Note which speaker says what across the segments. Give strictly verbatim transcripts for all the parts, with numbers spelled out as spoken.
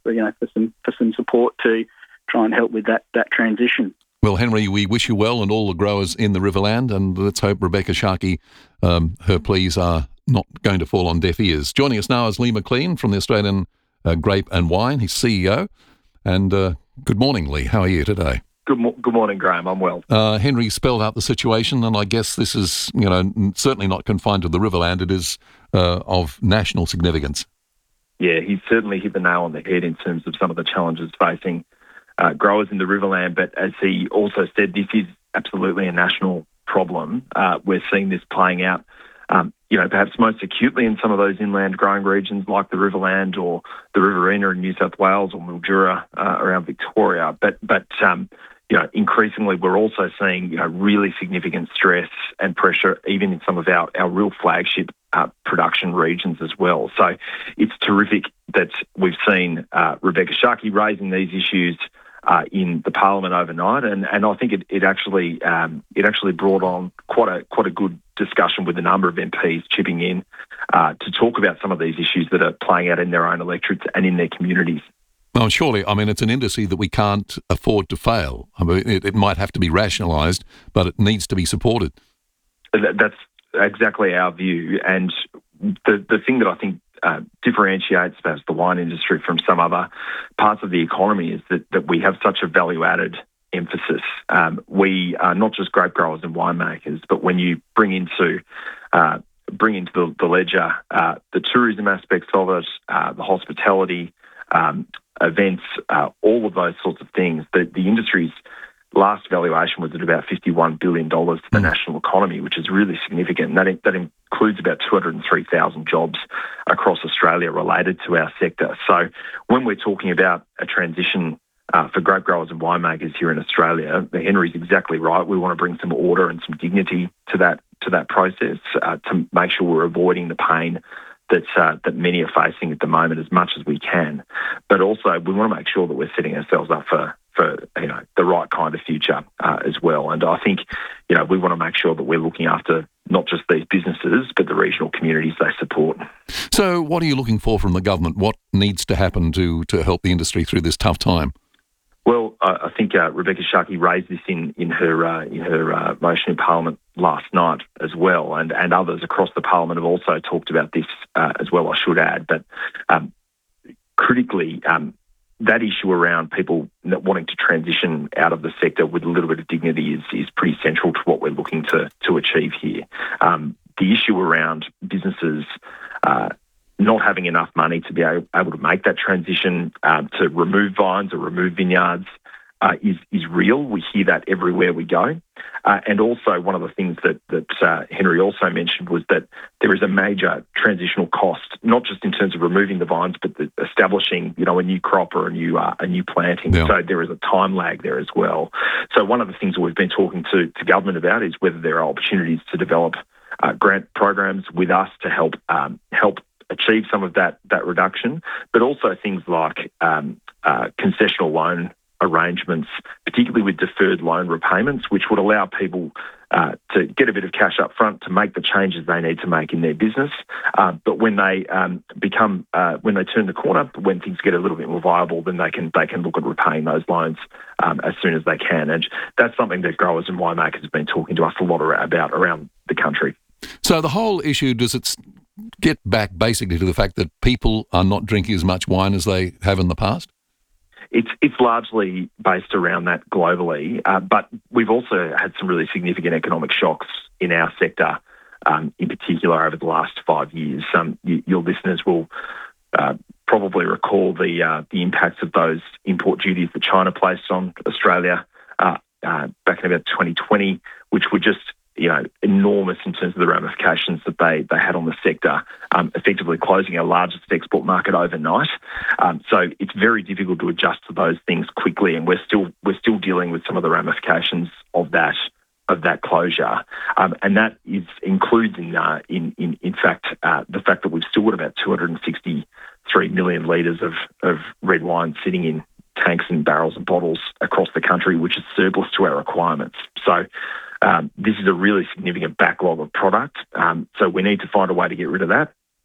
Speaker 1: for, you know, for some for some support to try and help with that that transition.
Speaker 2: Well, Henry, we wish you well and all the growers in the Riverland, and let's hope Rebecca Sharkey, um, her pleas are not going to fall on deaf ears. Joining us now is Lee McLean from the Australian uh, Grape and Wine. He's C E O. And uh, good morning, Lee. How are you today?
Speaker 3: Good, mo- good morning, Graham. I'm well.
Speaker 2: Uh, Henry spelled out the situation, and I guess this is, you know, certainly not confined to the Riverland. It is uh, of national significance.
Speaker 3: Yeah, he's certainly hit the nail on the head in terms of some of the challenges facing uh, growers in the Riverland. But as he also said, this is absolutely a national problem. Uh, we're seeing this playing out, um, you know, perhaps most acutely in some of those inland growing regions like the Riverland or the Riverina in New South Wales or Mildura uh, around Victoria. But, but um, you know, increasingly we're also seeing, you know, really significant stress and pressure even in some of our, our real flagship uh, production regions as well. So it's terrific that we've seen uh, Rebecca Sharkey raising these issues uh, in the Parliament overnight, and, and I think it, it actually um, it actually brought on quite a quite a good discussion with a number of M Ps chipping in uh, to talk about some of these issues that are playing out in their own electorates and in their communities.
Speaker 2: Well, surely, I mean, it's an industry that we can't afford to fail. I mean, it, it might have to be rationalised, but it needs to be supported.
Speaker 3: That's exactly our view. And the, the thing that I think uh, differentiates perhaps the wine industry from some other parts of the economy is that, that we have such a value-added emphasis. Um, we are not just grape growers and winemakers, but when you bring into uh, bring into the, the ledger uh, the tourism aspects of it, uh, the hospitality, um, events, uh, all of those sorts of things. The, the industry's last valuation was at about fifty-one billion dollars to the mm. national economy, which is really significant. And that, that includes about two hundred three thousand jobs across Australia related to our sector. So when we're talking about a transition uh, for grape growers and winemakers here in Australia, Henry's exactly right. We want to bring some order and some dignity to that to that process uh, to make sure we're avoiding the pain that uh, that many are facing at the moment as much as we can. But also we want to make sure that we're setting ourselves up for, for you know, the right kind of future uh, as well. And I think, you know, we want to make sure that we're looking after not just these businesses, but the regional communities they support.
Speaker 2: So what are you looking for from the government? What needs to happen to, to help the industry through this tough time?
Speaker 3: Well, I think uh, Rebecca Sharkey raised this in in her uh, in her uh, motion in Parliament last night as well, and, and others across the Parliament have also talked about this uh, as well, I should add. But um, critically, um, that issue around people wanting to transition out of the sector with a little bit of dignity is is pretty central to what we're looking to to achieve here. Um, the issue around businesses uh, not having enough money to be able to make that transition, um, to remove vines or remove vineyards uh, is is real. We hear that everywhere we go. Uh, and also one of the things that, that uh, Henry also mentioned was that there is a major transitional cost, not just in terms of removing the vines, but the establishing, you know, a new crop or a new uh, a new planting. Yeah. So there is a time lag there as well. So one of the things that we've been talking to, to government about is whether there are opportunities to develop uh, grant programs with us to help um, help achieve some of that that reduction, but also things like um, uh, concessional loan arrangements, particularly with deferred loan repayments, which would allow people uh, to get a bit of cash up front to make the changes they need to make in their business. Uh, but when they um, become, uh, when they turn the corner, when things get a little bit more viable, then they can they can look at repaying those loans um, as soon as they can. And that's something that growers and winemakers have been talking to us a lot about around the country.
Speaker 2: So the whole issue, does it get back basically to the fact that people are not drinking as much wine as they have in the past?
Speaker 3: It's it's largely based around that globally, uh, but we've also had some really significant economic shocks in our sector, um, in particular over the last five years. Um, you, your listeners will uh, probably recall the uh, the impacts of those import duties that China placed on Australia uh, uh, back in about twenty twenty, which were just you know, enormous in terms of the ramifications that they, they had on the sector, um, effectively closing our largest export market overnight. Um, so it's very difficult to adjust to those things quickly, and we're still we're still dealing with some of the ramifications of that of that closure, um, and that is includes in uh, in, in in fact uh, the fact that we've still got about two hundred sixty-three million litres of of red wine sitting in tanks and barrels and bottles across the country, which is surplus to our requirements. So. Um, this is a really significant backlog of product, um, so we need to find a way to get rid of that.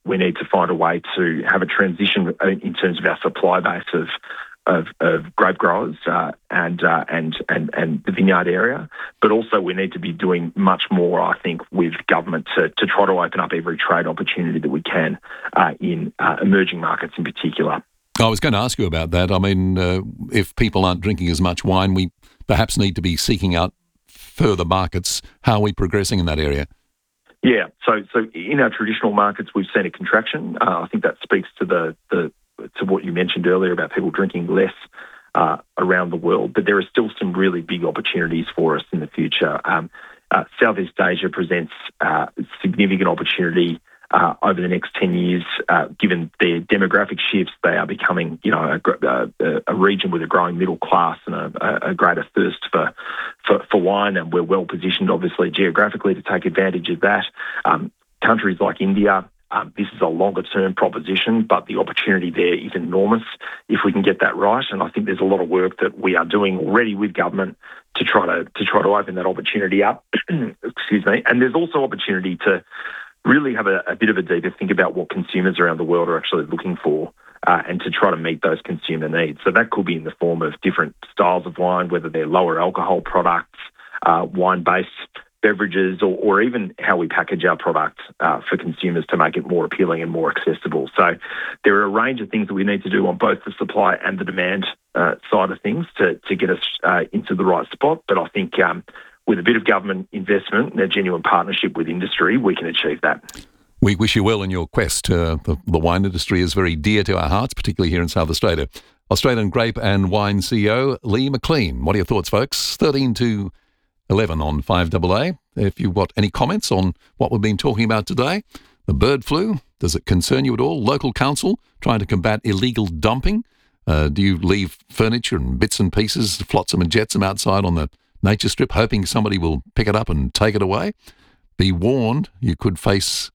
Speaker 3: we need to find a way to have a transition in terms of our supply base of of, of grape growers uh, and, uh, and and and the vineyard area. But also we need to be doing much more, I think, with government to, to try to open up every trade opportunity that we can uh, in uh, emerging markets in particular.
Speaker 2: I was going to ask you about that. I mean, uh, if people aren't drinking as much wine, we perhaps need to be seeking out further markets. How are we progressing in that area?
Speaker 3: Yeah, so so in our traditional markets, we've seen a contraction. Uh, I think that speaks to the, the to what you mentioned earlier about people drinking less uh, around the world. But there are still some really big opportunities for us in the future. Um, uh, Southeast Asia presents uh, significant opportunity uh, over the next ten years, uh, given their demographic shifts. They are becoming, you know, a, a, a region with a growing middle class and a, a greater thirst for, for for wine, and we're well positioned, obviously, geographically to take advantage of that. Um, countries like India, um, this is a longer-term proposition, but the opportunity there is enormous if we can get that right. And I think there's a lot of work that we are doing already with government to try to to try to open that opportunity up. Excuse me. And there's also opportunity to really have a, a bit of a deeper think about what consumers around the world are actually looking for, uh, and to try to meet those consumer needs. So that could be in the form of different styles of wine, whether they're lower alcohol products, uh, wine-based beverages, or, or even how we package our product uh, for consumers to make it more appealing and more accessible. So there are a range of things that we need to do on both the supply and the demand uh, side of things to, to get us uh, into the right spot. But I think um, with a bit of government investment and a genuine partnership with industry, we can achieve that.
Speaker 2: We wish you well in your quest. Uh, the, the wine industry is very dear to our hearts, particularly here in South Australia. Australian Grape and Wine C E O Lee McLean. What are your thoughts, folks? thirteen to eleven on five A A. If you've got any comments on what we've been talking about today, the bird flu, does it concern you at all? Local council trying to combat illegal dumping. Uh, do you leave furniture and bits and pieces, flotsam and jetsam outside on the nature strip, hoping somebody will pick it up and take it away? Be warned, you could face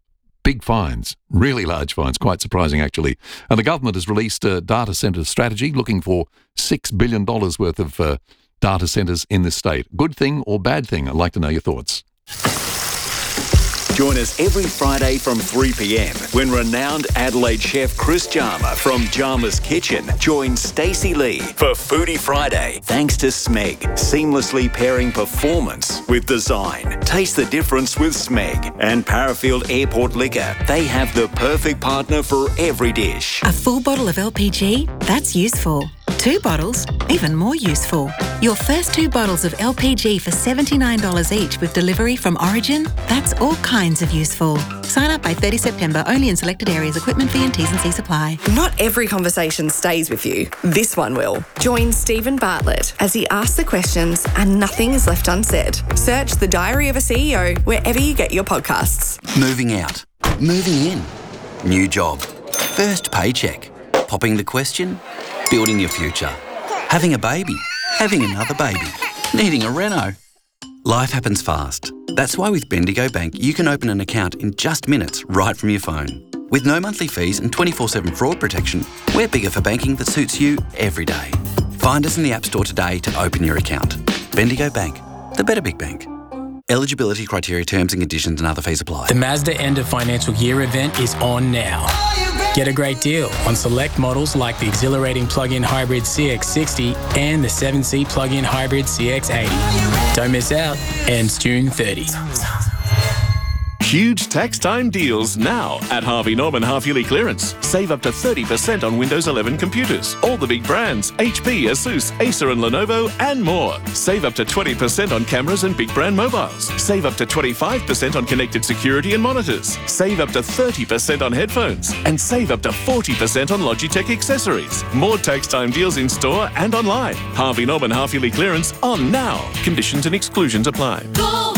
Speaker 2: big fines, really large fines, quite surprising actually. And the government has released a data centre strategy looking for six billion dollars worth of uh, data centres in this state. Good thing or bad thing? I'd like to know your thoughts.
Speaker 4: Join us every Friday from three p.m. when renowned Adelaide chef Chris Jarma from Jarma's Kitchen joins Stacey Lee for Foodie Friday. Thanks to Smeg, seamlessly pairing performance with design. Taste the difference with Smeg. And Parafield Airport Liquor. They have the perfect partner for every dish.
Speaker 5: A full bottle of L P G? That's useful. Two bottles? Even more useful. Your first two bottles of L P G for seventy-nine dollars each with delivery from Origin? That's all kinds of useful. Sign up by thirty September, only in selected areas. Equipment fee and T's and C's apply.
Speaker 6: Not every conversation stays with you. This one will. Join Stephen Bartlett as he asks the questions and nothing is left unsaid. Search The Diary of a C E O wherever you get your podcasts.
Speaker 7: Moving out. Moving in. New job. First paycheck. Popping the question. Building your future. Having a baby. Having another baby. Needing a reno. Life happens fast. That's why with Bendigo Bank, you can open an account in just minutes right from your phone. With no monthly fees and twenty-four seven fraud protection, we're bigger for banking that suits you every day. Find us in the App Store today to open your account. Bendigo Bank, the better big bank. Eligibility criteria, terms and conditions and other fees apply.
Speaker 8: The Mazda End of Financial Year event is on now. Get a great deal on select models like the exhilarating plug-in hybrid C X sixty and the seven-seat plug-in hybrid C X eighty. Don't miss out. Ends June thirtieth.
Speaker 9: Huge tax time deals now at Harvey Norman half-yearly clearance. Save up to thirty percent on Windows eleven computers. All the big brands, H P, Asus, Acer and Lenovo and more. Save up to twenty percent on cameras and big brand mobiles. Save up to twenty-five percent on connected security and monitors. Save up to thirty percent on headphones. And save up to forty percent on Logitech accessories. More tax time deals in store and online. Harvey Norman half-yearly clearance on now. Conditions and exclusions apply.
Speaker 10: Go!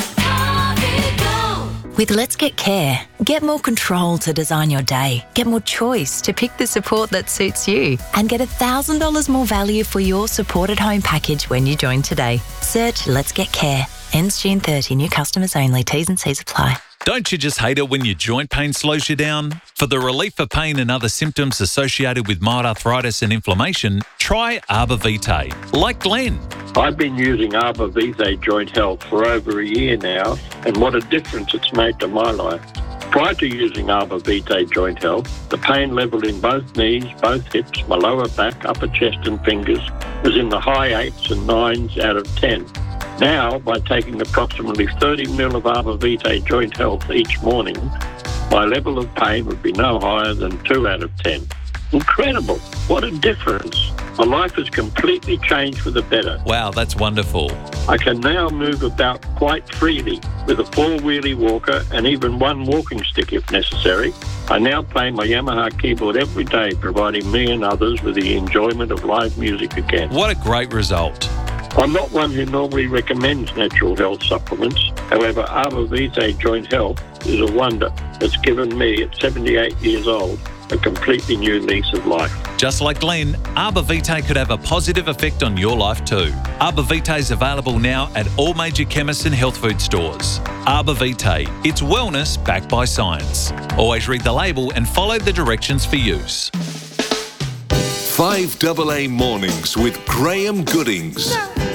Speaker 5: With Let's Get Care, get more control to design your day, get more choice to pick the support that suits you, and get one thousand dollars more value for your supported home package when you join today. Search Let's Get Care. Ends June thirtieth. New customers only. T's and C's apply.
Speaker 11: Don't you just hate it when your joint pain slows you down? For the relief of pain and other symptoms associated with mild arthritis and inflammation, try Arbor Vitae, like Glenn.
Speaker 12: I've been using Arbor Vitae Joint Health for over a year now, and what a difference it's made to my life. Prior to using Arbor Vitae Joint Health, the pain level in both knees, both hips, my lower back, upper chest and fingers was in the high eights and nines out of ten. Now, by taking approximately thirty mil of Arbor Vitae Joint Health each morning, my level of pain would be no higher than two out of ten. Incredible. What a difference. My life has completely changed for the better.
Speaker 11: Wow, that's wonderful.
Speaker 12: I can now move about quite freely with a four-wheelie walker and even one walking stick if necessary. I now play my Yamaha keyboard every day, providing me and others with the enjoyment of live music again.
Speaker 11: What a great result.
Speaker 12: I'm not one who normally recommends natural health supplements. However, Arbor Vitae Joint Health is a wonder that's given me, at seventy-eight years old, a completely new lease of life.
Speaker 11: Just like Glenn, Arbor Vitae could have a positive effect on your life too. Arbor Vitae is available now at all major chemists and health food stores. Arbor Vitae, it's wellness backed by science. Always read the label and follow the directions for use.
Speaker 10: five A A Mornings with Graham Goodings.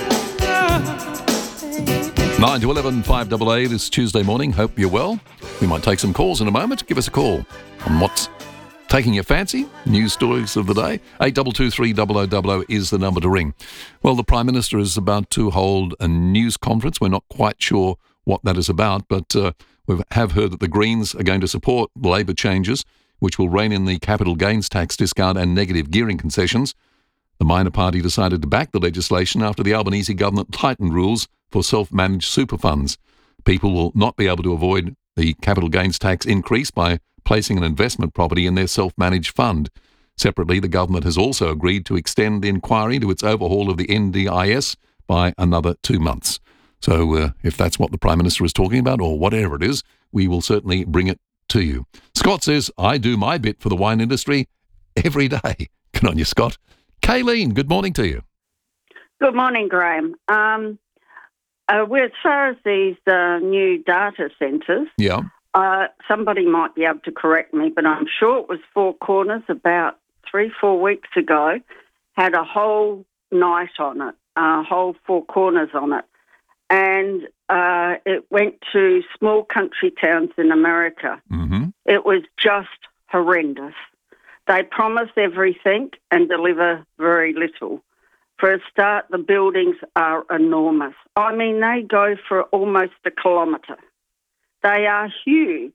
Speaker 2: nine to eleven, five A A this Tuesday morning. Hope you're well. We might take some calls in a moment. Give us a call on what's taking your fancy. News stories of the day. eight two two three double oh double oh is the number to ring. Well, the Prime Minister is about to hold a news conference. We're not quite sure what that is about, but uh, we have heard that the Greens are going to support Labor changes, which will rein in the capital gains tax discount and negative gearing concessions. The minor party decided to back the legislation after the Albanese government tightened rules for self-managed super funds. People will not be able to avoid the capital gains tax increase by placing an investment property in their self-managed fund. Separately, the government has also agreed to extend the inquiry to its overhaul of the N D I S by another two months. So uh, if that's what the Prime Minister is talking about, or whatever it is, we will certainly bring it to you. Scott says, I do my bit for the wine industry every day. Good on you, Scott. Kayleen, good morning to you.
Speaker 13: Good morning, Graham. Um, uh, well, as far as these uh, new data centres,
Speaker 2: yeah,
Speaker 13: uh, somebody might be able to correct me, but I'm sure it was Four Corners about three, four weeks ago, had a whole night on it, a whole Four Corners on it. And uh, it went to small country towns in America.
Speaker 2: Mm-hmm.
Speaker 13: It was just horrendous. They promise everything and deliver very little. For a start, the buildings are enormous. I mean, they go for almost a kilometre. They are huge.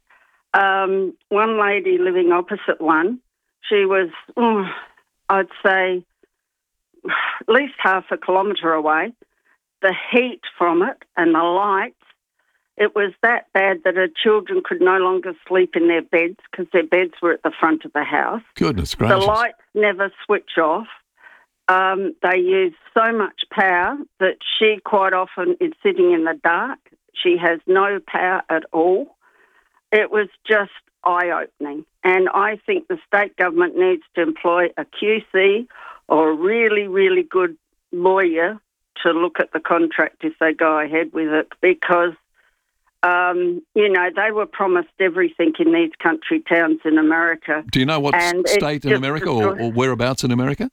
Speaker 13: Um, one lady living opposite one, she was, oh, I'd say, at least half a kilometre away. The heat from it and the lights, it was that bad that her children could no longer sleep in their beds because their beds were at the front of the house.
Speaker 2: Goodness gracious.
Speaker 13: The lights never switch off. Um, they use so much power that she quite often is sitting in the dark. She has no power at all. It was just eye-opening. And I think the state government needs to employ a Q C or a really, really good lawyer to look at the contract if they go ahead with it, because, um, you know, they were promised everything in these country towns in America.
Speaker 2: Do you know what
Speaker 13: and
Speaker 2: state in America or, or whereabouts in America?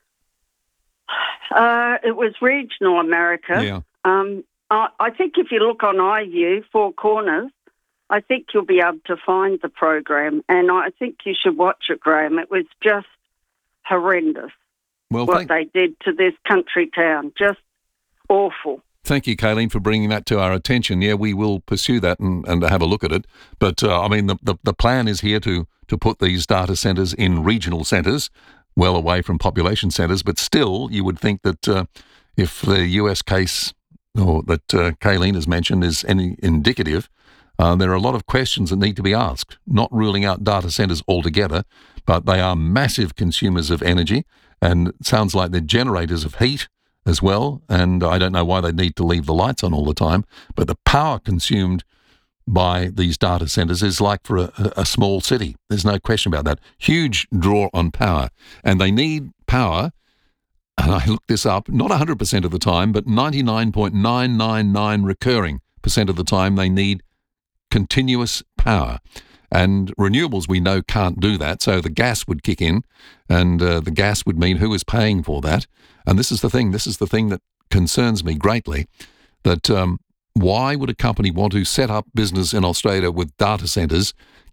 Speaker 13: Uh, it was regional America.
Speaker 2: Yeah.
Speaker 13: Um, I, I think if you look on iView, Four Corners, I think you'll be able to find the program, and I think you should watch it, Graham. It was just horrendous
Speaker 2: well,
Speaker 13: what
Speaker 2: thank-
Speaker 13: they did to this country town. Just awful.
Speaker 2: Thank you, Kayleen, for bringing that to our attention. Yeah, we will pursue that and, and have a look at it. But, uh, I mean, the, the, the plan is here to, to put these data centres in regional centres, well away from population centres. But still, you would think that uh, if the U S case or that uh, Kayleen has mentioned is any indicative, uh, there are a lot of questions that need to be asked. Not ruling out data centres altogether, but they are massive consumers of energy, and it sounds like they're generators of heat as well, and I don't know why they need to leave the lights on all the time, but the power consumed by these data centres is like for a, a small city. There's no question about that. Huge draw on power, and they need power, and I looked this up, not one hundred percent of the time, but ninety-nine point nine nine nine recurring percent of the time they need continuous power. And renewables, we know, can't do that, so the gas would kick in, and uh, the gas would mean who is paying for that. And this is the thing, this is the thing that concerns me greatly, that um, why would a company want to set up business in Australia with data centres,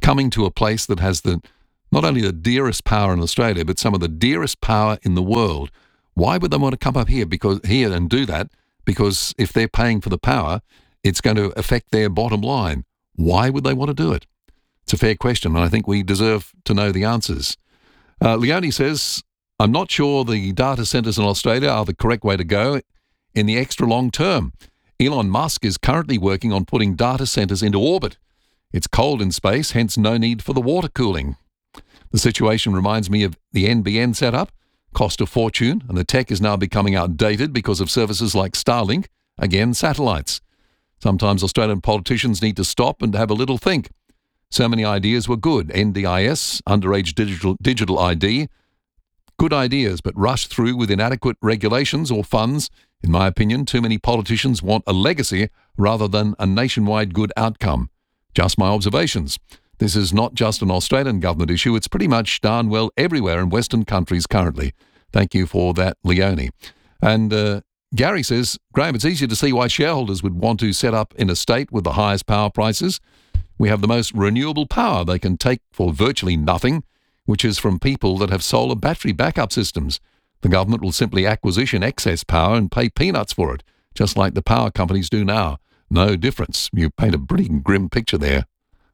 Speaker 2: coming to a place that has the not only the dearest power in Australia, but some of the dearest power in the world. Why would they want to come up here because here and do that? Because if they're paying for the power, it's going to affect their bottom line. Why would they want to do it? It's a fair question, and I think we deserve to know the answers. Uh, Leonie says, I'm not sure the data centres in Australia are the correct way to go in the extra long term. Elon Musk is currently working on putting data centres into orbit. It's cold in space, hence no need for the water cooling. The situation reminds me of the N B N setup, cost a fortune, and the tech is now becoming outdated because of services like Starlink, again, satellites. Sometimes Australian politicians need to stop and have a little think. So many ideas were good. N D I S, underage digital, digital I D, good ideas, but rushed through with inadequate regulations or funds. In my opinion, too many politicians want a legacy rather than a nationwide good outcome. Just my observations. This is not just an Australian government issue. It's pretty much darn well everywhere in Western countries currently. Thank you for that, Leonie. And uh, Gary says, Graham, it's easy to see why shareholders would want to set up in a state with the highest power prices. We have the most renewable power they can take for virtually nothing, which is from people that have solar battery backup systems. The government will simply acquisition excess power and pay peanuts for it, just like the power companies do now. No difference. You paint a pretty grim picture there.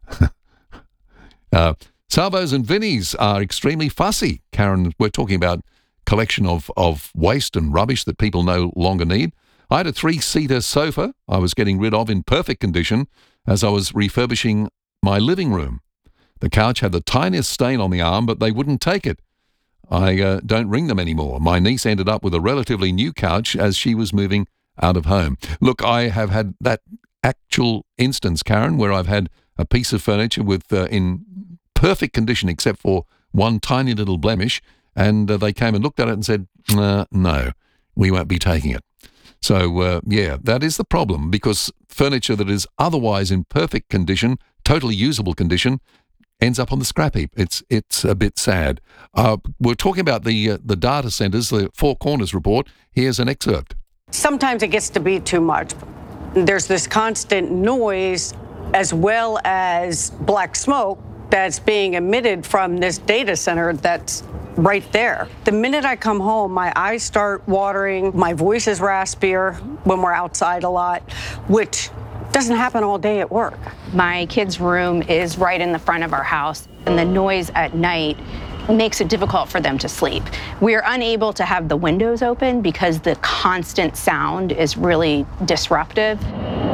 Speaker 2: uh, Salvos and Vinnies are extremely fussy. Karen, we're talking about collection of, of waste and rubbish that people no longer need. I had a three-seater sofa I was getting rid of in perfect condition as I was refurbishing my living room. The couch had the tiniest stain on the arm, but they wouldn't take it. I uh, don't ring them anymore. My niece ended up with a relatively new couch as she was moving out of home. Look, I have had that actual instance, Karen, where I've had a piece of furniture with uh, in perfect condition except for one tiny little blemish, and uh, they came and looked at it and said, uh, no, we won't be taking it. So, uh, yeah, that is the problem, because furniture that is otherwise in perfect condition, totally usable condition, ends up on the scrap heap. It's it's a bit sad. Uh, we're talking about the uh, the data centres, the Four Corners report. Here's an excerpt.
Speaker 14: Sometimes it gets to be too much. There's this constant noise as well as black smoke that's being emitted from this data center that's right there. The minute I come home, my eyes start watering, my voice is raspier when we're outside a lot, which doesn't happen all day at work.
Speaker 15: My kids' room is right in the front of our house, and the noise at night makes it difficult for them to sleep. We're unable to have the windows open because the constant sound is really disruptive.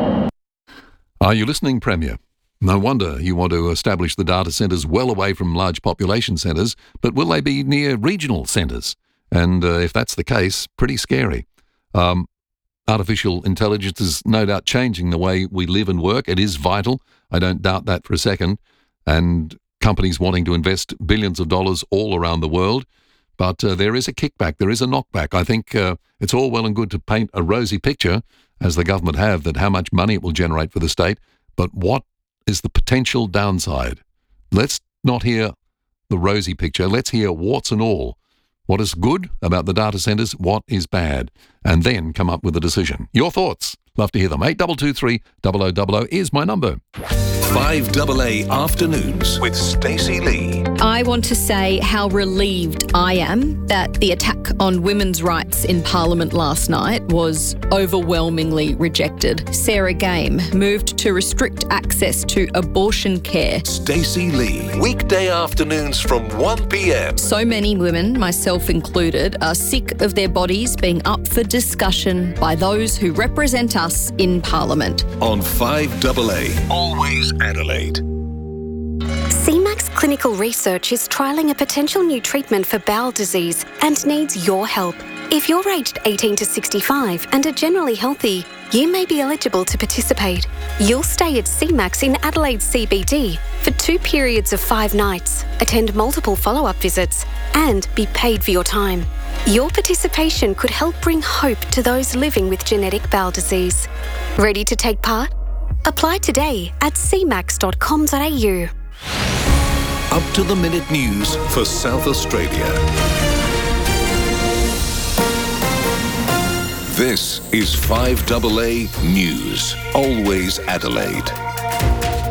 Speaker 2: Are you listening, Premier? No wonder you want to establish the data centres well away from large population centres, but will they be near regional centres? And uh, if that's the case, pretty scary. Um, Artificial intelligence is no doubt changing the way we live and work. It is vital. I don't doubt that for a second. And companies wanting to invest billions of dollars all around the world. But uh, there is a kickback. There is a knockback. I think uh, it's all well and good to paint a rosy picture, as the government have, that how much money it will generate for the state. But what is the potential downside? Let's not hear the rosy picture. Let's hear warts and all. What is good about the data centres? What is bad? And then come up with a decision. Your thoughts. Love to hear them. eight two two three, double oh double oh is my number.
Speaker 10: five A A Afternoons with Stacey Lee.
Speaker 16: I want to say how relieved I am that the attack on women's rights in Parliament last night was overwhelmingly rejected. Sarah Game moved to restrict access to abortion care.
Speaker 10: Stacey Lee. Weekday afternoons from one p m.
Speaker 16: So many women, myself included, are sick of their bodies being up for discussion by those who represent us in Parliament.
Speaker 10: On five A A. Always Adelaide.
Speaker 17: C MAX Clinical Research is trialling a potential new treatment for bowel disease and needs your help. If you're aged eighteen to sixty-five and are generally healthy, you may be eligible to participate. You'll stay at C MAX in Adelaide C B D for two periods of five nights, attend multiple follow-up visits, and be paid for your time. Your participation could help bring hope to those living with genetic bowel disease. Ready to take part? Apply today at c max dot com dot a u.
Speaker 10: Up to the minute news for South Australia. This is five A A News. Always Adelaide.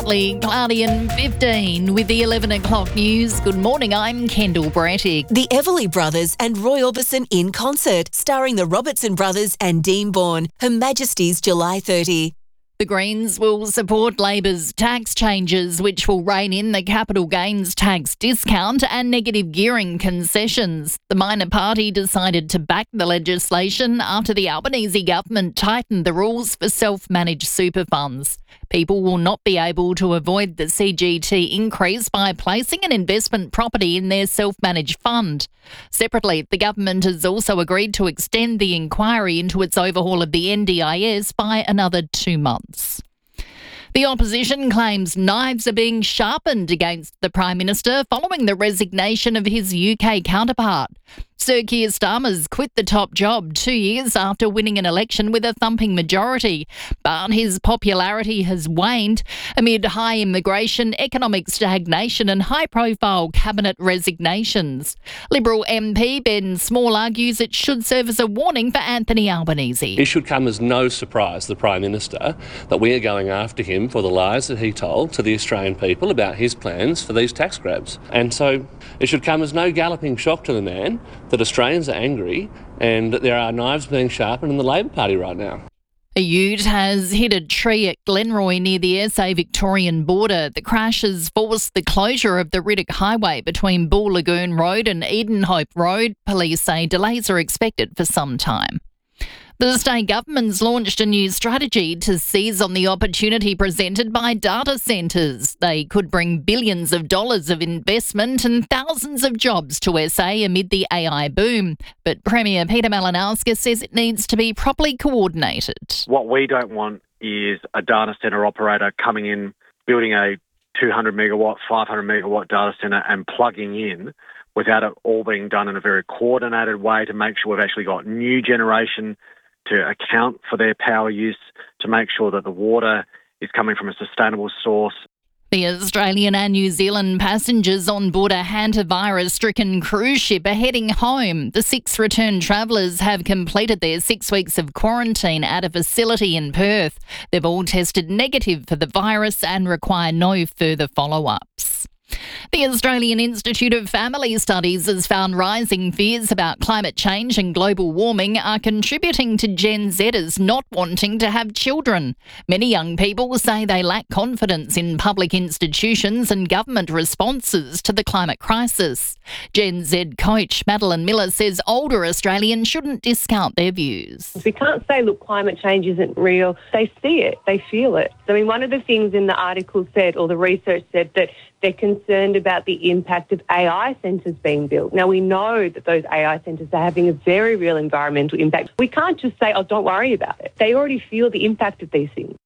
Speaker 18: mostly cloudy and fifteen with the eleven o'clock news. Good morning, I'm Kendall Brattick.
Speaker 19: The Everly Brothers and Roy Orbison in concert, starring the Robertson Brothers and Dean Bourne. Her Majesty's July thirtieth.
Speaker 18: The Greens will support Labor's tax changes, which will rein in the capital gains tax discount and negative gearing concessions. The minor party decided to back the legislation after the Albanese government tightened the rules for self-managed super funds. People will not be able to avoid the C G T increase by placing an investment property in their self-managed fund. Separately, the government has also agreed to extend the inquiry into its overhaul of the N D I S by another two months. The opposition claims knives are being sharpened against the Prime Minister following the resignation of his U K counterpart. Sir Keir Starmer's quit the top job two years after winning an election with a thumping majority, but his popularity has waned amid high immigration, economic stagnation and high-profile cabinet resignations. Liberal M P Ben Small argues it should serve as a warning for Anthony Albanese.
Speaker 20: It should come as no surprise to the Prime Minister that we are going after him for the lies that he told to the Australian people about his plans for these tax grabs. And so it should come as no galloping shock to the man that Australians are angry and that there are knives being sharpened in the Labor Party right now.
Speaker 18: A ute has hit a tree at Glenroy near the S A Victorian border. The crash has forced the closure of the Riddick Highway between Bull Lagoon Road and Edenhope Road. Police say delays are expected for some time. The state government's launched a new strategy to seize on the opportunity presented by data centres. They could bring billions of dollars of investment and thousands of jobs to S A amid the A I boom. But Premier Peter Malinauskas says it needs to be properly coordinated.
Speaker 21: What we don't want is a data centre operator coming in, building a two hundred megawatt, five hundred megawatt data centre and plugging in without it all being done in a very coordinated way to make sure we've actually got new generation to account for their power use, to make sure that the water is coming from a sustainable source.
Speaker 18: The Australian and New Zealand passengers on board a hantavirus-stricken cruise ship are heading home. The six returned travellers have completed their six weeks of quarantine at a facility in Perth. They've all tested negative for the virus and require no further follow-ups. The Australian Institute of Family Studies has found rising fears about climate change and global warming are contributing to Gen Zers not wanting to have children. Many young people say they lack confidence in public institutions and government responses to the climate crisis. Gen Z coach Madeline Miller says older Australians shouldn't discount their views.
Speaker 22: We can't say, look, climate change isn't real. They see it, they feel it. I mean, one of the things in the article said, or the research said, that they're concerned about the impact of A I centres being built. Now, we know that those A I centres are having a very real environmental impact. We can't just say, oh, don't worry about it. They already feel the impact of these things.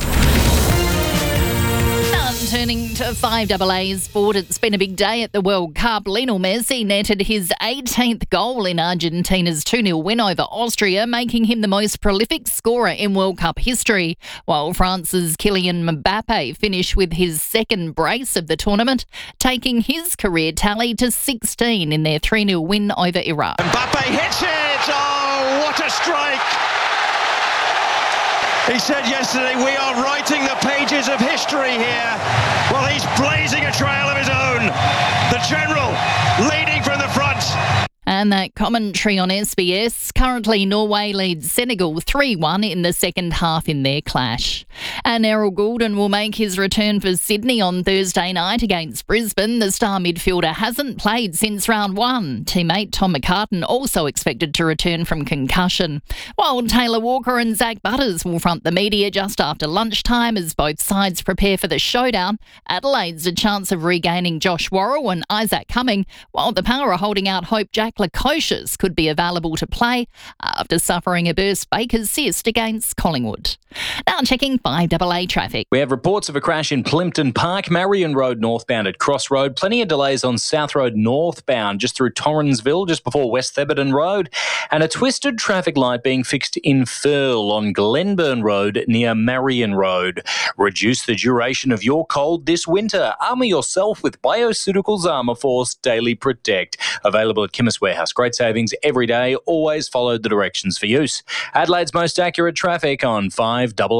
Speaker 18: Turning to five double A sport, it's been a big day at the World Cup. Lionel Messi netted his eighteenth goal in Argentina's two nil win over Austria, making him the most prolific scorer in World Cup history, while France's Kylian Mbappe finished with his second brace of the tournament, taking his career tally to sixteen in their three nil win over Iraq.
Speaker 23: Mbappe hits it! Oh, what a strike! He said yesterday, we are writing the pages of history here. Well, he's blazing a trail of his own. The General leading from the front.
Speaker 18: And that commentary on S B S. Currently, Norway leads Senegal three one in the second half in their clash. And Errol Goulden will make his return for Sydney on Thursday night against Brisbane. The star midfielder hasn't played since round one. Teammate Tom McCartan also expected to return from concussion. While Taylor Walker and Zach Butters will front the media just after lunchtime as both sides prepare for the showdown. Adelaide's a chance of regaining Josh Worrell and Isaac Cumming, while the Power are holding out hope Jack Lukosius could be available to play after suffering a burst Baker's cyst against Collingwood. Now checking five double A traffic.
Speaker 24: We have reports of a crash in Plympton Park, Marion Road northbound at Cross Road. Plenty of delays on South Road northbound just through Torrensville, just before West Theberton Road. And a twisted traffic light being fixed in Firle on Glenburn Road near Marion Road. Reduce the duration of your cold this winter. Armour yourself with Bioceuticals Armour Force Daily Protect. Available at Chemist Warehouse. Great savings every day. Always follow the directions for use. Adelaide's most accurate traffic on five double A.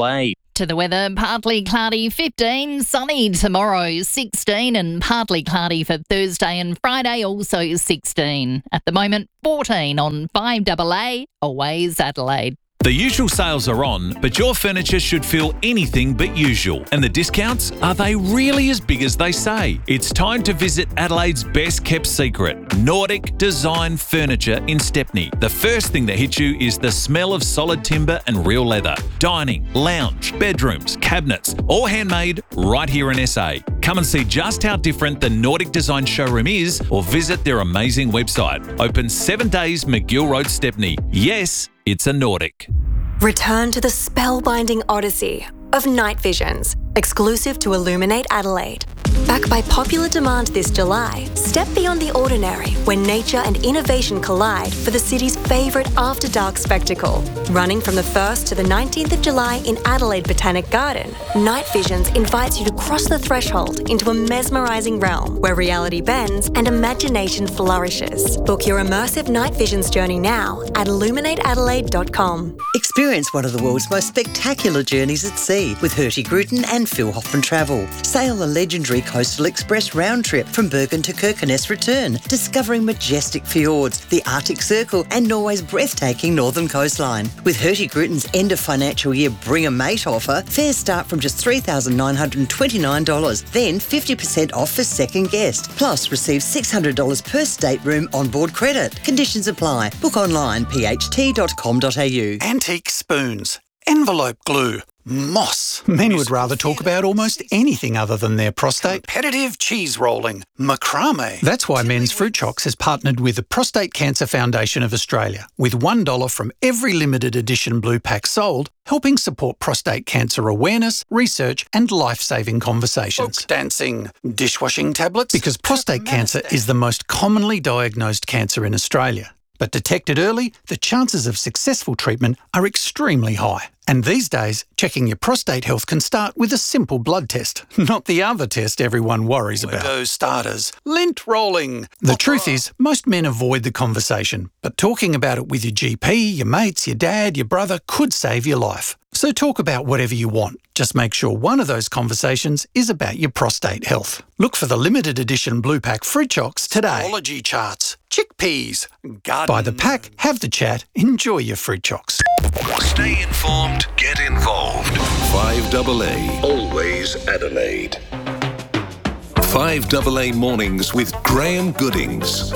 Speaker 18: To the weather, partly cloudy fifteen, sunny tomorrow sixteen, and partly cloudy for Thursday and Friday also sixteen. At the moment, fourteen on five A A, Always Adelaide.
Speaker 11: The usual sales are on, but your furniture should feel anything but usual. And the discounts, are they really as big as they say? It's time to visit Adelaide's best kept secret, Nordic Design Furniture in Stepney. The first thing that hits you is the smell of solid timber and real leather. Dining, lounge, bedrooms, cabinets, all handmade right here in S A. Come and see just how different the Nordic Design showroom is, or visit their amazing website. Open seven days, McGill Road, Stepney. Yes, it's a Nordic.
Speaker 1: Return to the spellbinding odyssey of Night Visions, exclusive to Illuminate Adelaide. Back by popular demand this July, step beyond the ordinary when nature and innovation collide for the city's favourite after-dark spectacle. Running from the first to the nineteenth of July in Adelaide Botanic Garden, Night Visions invites you to cross the threshold into a mesmerising realm where reality bends and imagination flourishes. Book your immersive Night Visions journey now at illuminate adelaide dot com.
Speaker 3: Experience one of the world's most spectacular journeys at sea with Hurtigruten and Phil Hoffman Travel. Sail the legendary Coastal Express round trip from Bergen to Kirkenes return, discovering majestic fjords, the Arctic Circle and Norway's breathtaking northern coastline. With Hurtigruten's end of financial year Bring a Mate offer, fares start from just three thousand nine hundred twenty-nine dollars, then fifty percent off for second guest. Plus, receive six hundred dollars per stateroom onboard credit. Conditions apply. Book online, p h t dot com dot a u.
Speaker 4: Antique spoons, envelope glue, moss. Men would rather talk about almost anything other than their prostate. Competitive cheese rolling, macrame. That's why Men's Fruit Chocks has partnered with the Prostate Cancer Foundation of Australia, with one dollar from every limited edition blue pack sold, helping support prostate cancer awareness, research and life-saving conversations. Folk dancing, dishwashing tablets. Because prostate cancer is the most commonly diagnosed cancer in Australia. But detected early, the chances of successful treatment are extremely high. And these days, checking your prostate health can start with a simple blood test, not the other test everyone worries about. Window starters, lint rolling. The truth is, most men avoid the conversation, but talking about it with your G P, your mates, your dad, your brother could save your life. So talk about whatever you want. Just make sure one of those conversations is about your prostate health. Look for the limited edition Blue Pack Fruit Chocks today. Astrology charts, chickpeas, garden. Buy the pack, have the chat, enjoy your Fruit Chocks.
Speaker 10: Stay informed, get involved. five A A, Always Adelaide. five A A Mornings with Graham Goodings.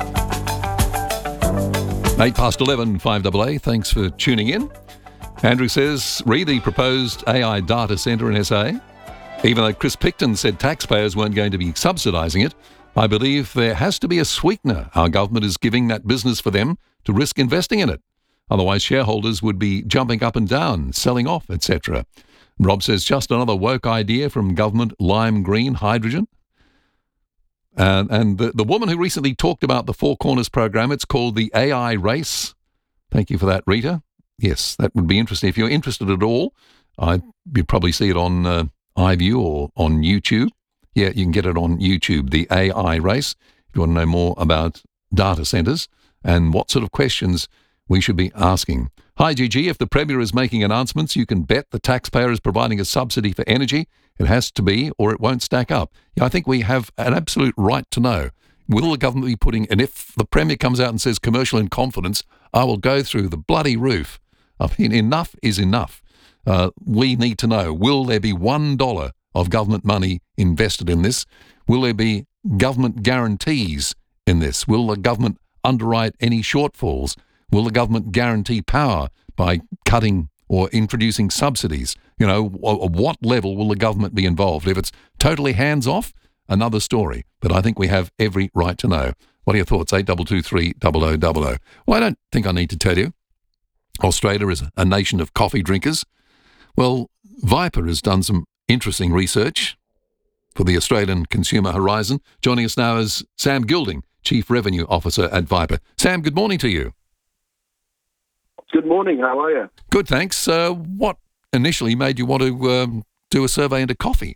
Speaker 2: eight past eleven, five A A. Thanks for tuning in. Andrew says, re the proposed A I data centre in S A. Even though Chris Picton said taxpayers weren't going to be subsidising it, I believe there has to be a sweetener our government is giving that business for them to risk investing in it. Otherwise, shareholders would be jumping up and down, selling off, et cetera. Rob says, just another woke idea from government, lime green hydrogen. And, and the, the woman who recently talked about the Four Corners program, it's called the A I Race. Thank you for that, Rita. Yes, that would be interesting. If you're interested at all, I, you'd probably see it on uh, iView or on YouTube. Yeah, you can get it on YouTube, the A I Race, if you want to know more about data centres and what sort of questions we should be asking. Hi, Gigi. If the Premier is making announcements, you can bet the taxpayer is providing a subsidy for energy. It has to be, or it won't stack up. Yeah, I think we have an absolute right to know. Will the government be putting, and if the Premier comes out and says commercial in confidence, I will go through the bloody roof. I mean, enough is enough. Uh, we need to know, will there be one dollar of government money invested in this? Will there be government guarantees in this? Will the government underwrite any shortfalls? Will the government guarantee power by cutting or introducing subsidies? You know, at what level will the government be involved? If it's totally hands-off, another story. But I think we have every right to know. What are your thoughts? eight two two three, double oh double oh. Well, I don't think I need to tell you. Australia is a nation of coffee drinkers. Well, Viper has done some interesting research for the Australian Consumer Horizon. Joining us now is Sam Gilding, Chief Revenue Officer at Viper. Sam, good morning to you.
Speaker 6: Good morning. How are you?
Speaker 2: Good, thanks. Uh, what initially made you want to um, do a survey into coffee?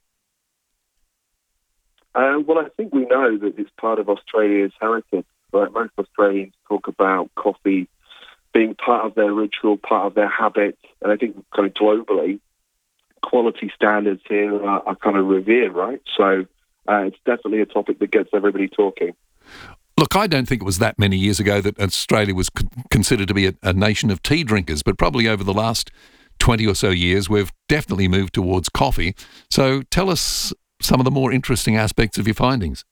Speaker 6: Uh, well, I think we know that it's part of Australia's heritage. Right? Most Australians talk about coffee being part of their ritual, part of their habit, and I think kind of globally, quality standards here are, are kind of revered, right? So uh, it's definitely a topic that gets everybody talking.
Speaker 2: Look, I don't think it was that many years ago that Australia was c- considered to be a, a nation of tea drinkers, but probably over the last twenty or so years, we've definitely moved towards coffee. So tell us some of the more interesting aspects of your findings.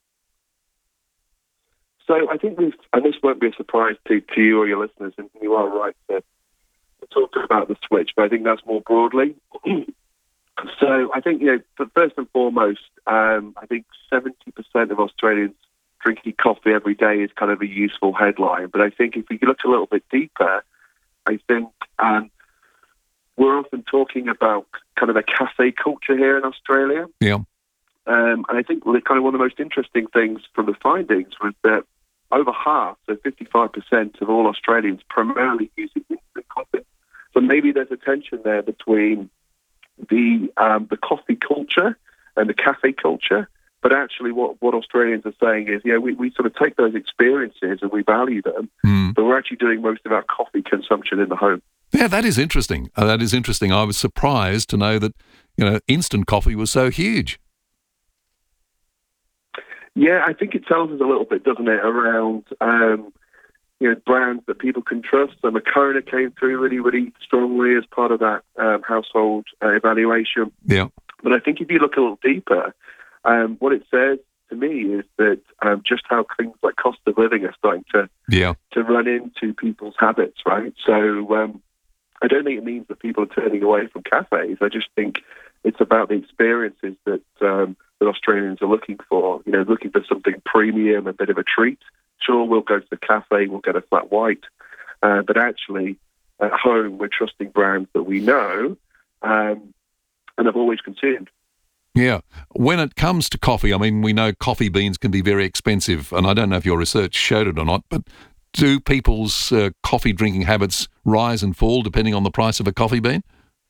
Speaker 6: So I think we've, and this won't be a surprise to, to you or your listeners, and you are right to, to talk about the switch, but I think that's more broadly. So I think, you know, first and foremost, um, I think seventy percent of Australians drinking coffee every day is kind of a useful headline. But I think if you look a little bit deeper, I think um, we're often talking about kind of a cafe culture here in Australia.
Speaker 2: Yeah.
Speaker 6: Um, and I think kind of one of the most interesting things from the findings was that over half, so fifty-five percent of all Australians primarily using instant coffee. So maybe there's a tension there between the um, the coffee culture and the cafe culture. But actually what, what Australians are saying is, yeah, we, we sort of take those experiences and we value them, mm. but we're actually doing most of our coffee consumption in the home.
Speaker 2: Yeah, that is interesting. Uh, that is interesting. I was surprised to know that, you know, instant coffee was so huge.
Speaker 6: Yeah, I think it tells us a little bit, doesn't it, around um, you know, brands that people can trust. So Moccona came through really, really strongly as part of that um, household uh, evaluation.
Speaker 2: Yeah.
Speaker 6: But I think if you look a little deeper, um, what it says to me is that um, just how things like cost of living are starting to
Speaker 2: yeah.
Speaker 6: to run into people's habits, right? So um, I don't think it means that people are turning away from cafes. I just think it's about the experiences that um, that Australians are looking for. You know, looking for something premium, a bit of a treat. Sure, we'll go to the cafe, we'll get a flat white, uh, but actually at home we're trusting brands that we know um, and have always consumed.
Speaker 2: Yeah. When it comes to coffee, I mean, we know coffee beans can be very expensive, and I don't know if your research showed it or not, but do people's uh, coffee drinking habits rise and fall depending on the price of a coffee bean?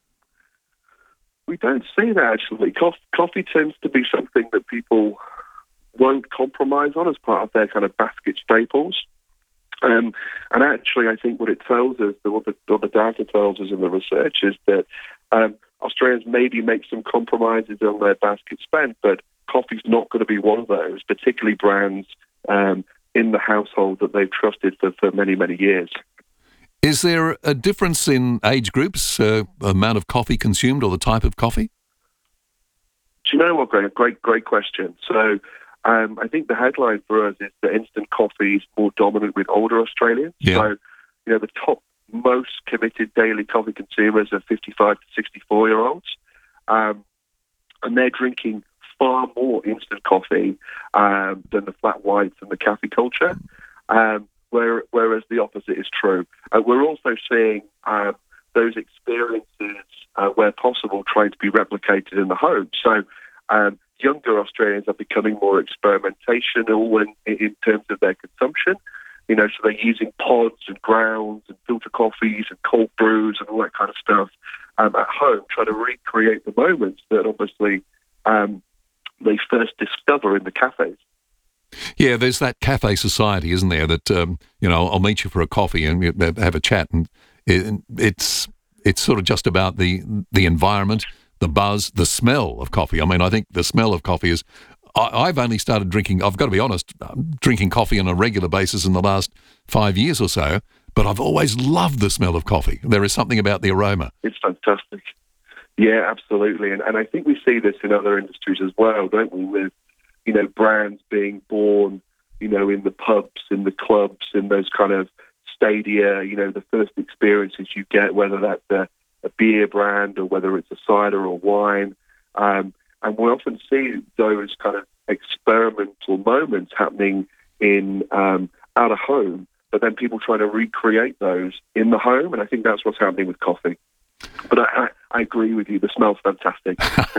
Speaker 6: We don't see that, actually. Co- coffee tends to be something that people won't compromise on as part of their kind of basket staples. Um, and actually, I think what it tells us, what the, what the data tells us in the research is that um, Australians maybe make some compromises on their basket spend, but coffee's not going to be one of those, particularly brands um, in the household that they've trusted for, for many, many years.
Speaker 2: Is there a difference in age groups, uh, amount of coffee consumed or the type of coffee?
Speaker 6: Do you know what, Greg? Great, great question. So um, I think the headline for us is that instant coffee is more dominant with older Australians.
Speaker 2: Yeah.
Speaker 6: So, you know, the top most committed daily coffee consumers are fifty-five to sixty-four-year-olds, um, and they're drinking far more instant coffee um, than the flat whites and the cafe culture, um, where, whereas the opposite is true. Uh, we're also seeing uh, those experiences, uh, where possible, trying to be replicated in the home. So um, younger Australians are becoming more experimentational in, in terms of their consumption. You know, so they're using pods and grounds and filter coffees and cold brews and all that kind of stuff um, at home, trying to recreate the moments that obviously um, they first discover in the cafes.
Speaker 2: Yeah, there's that cafe society, isn't there, that, um, you know, I'll meet you for a coffee and have a chat, and it, it's it's sort of just about the the environment, the buzz, the smell of coffee. I mean, I think the smell of coffee is... I, I've only started drinking, I've got to be honest, drinking coffee on a regular basis in the last five years or so, but I've always loved the smell of coffee. There is something about the aroma.
Speaker 6: It's fantastic. Yeah, absolutely. And, and I think we see this in other industries as well, don't we, with, you know, brands being born, you know, in the pubs, in the clubs, in those kind of stadia, you know, the first experiences you get, whether that's a, a beer brand or whether it's a cider or wine. Um, and we often see those kind of experimental moments happening in um, out of home, but then people trying to recreate those in the home. And I think that's what's happening with coffee. But I, I, I agree with you. The smell's fantastic.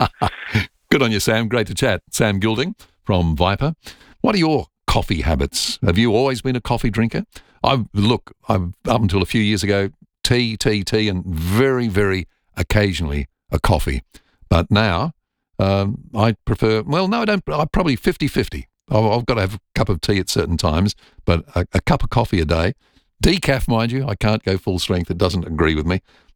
Speaker 2: Good on you, Sam. Great to chat. Sam Gilding from Viper. What are your coffee habits? Have you always been a coffee drinker? I've look, I've up until a few years ago, tea, tea, tea, and very, very occasionally a coffee. But now um, I prefer, well, no, I don't, I probably fifty-fifty. I've, I've got to have a cup of tea at certain times, but a, a cup of coffee a day. Decaf, mind you, I can't go full strength. It doesn't agree with me.